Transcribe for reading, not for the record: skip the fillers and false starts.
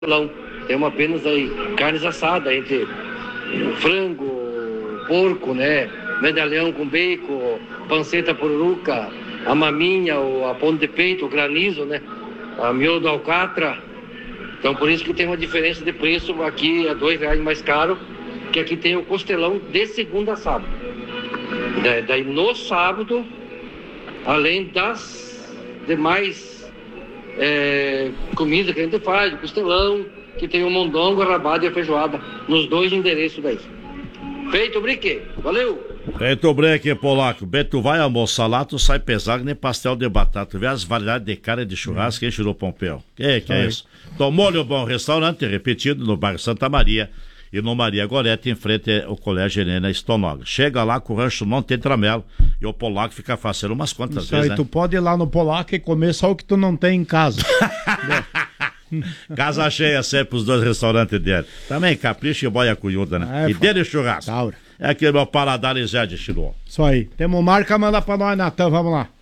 costelão. Temos apenas aí carnes assadas, entre frango, porco, né? Medalhão com bacon, panceta pururuca, a maminha, a pão de peito, o granizo, né? A miolo do alcatra. Então por isso que tem uma diferença de preço. Aqui é R$2 mais caro, que aqui tem o costelão de segunda a sábado. Daí no sábado, além das demais comidas que a gente faz, o costelão, que tem o mondongo, a rabada e a feijoada, nos 2 endereços daí. Feito o briquê, valeu! Feito o briquê, Polaco. Beto, vai almoçar lá, tu sai pesado nem pastel de batata. Tu vê as variedades de carne de churrasco que enche o Pompeu. Que é isso? Tomou-lhe um bom restaurante, repetido, no bairro Santa Maria e no Maria Gorete, em frente ao Colégio Helena Stonoga. Chega lá com o rancho não tem tramelo e o Polaco fica fazendo umas quantas vezes, né? Tu pode ir lá no Polaco e comer só o que tu não tem em casa. Casa cheia sempre os 2 restaurantes dele. Também capricha e boia cunhuda, né? E dele churrasco. É aquele meu paladar Zé de Chiru. Isso aí. Temos marca, manda pra nós, Natan, vamos lá.